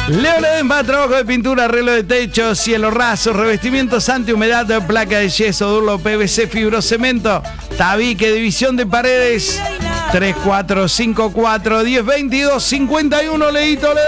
Leo Ledesma, trabajo de pintura, arreglo de techo, cielo raso, revestimientos antihumedad, placa de yeso, Durlo, PVC, fibrocemento, tabique, división de paredes. 3454 1022 51, Leito Ledesma.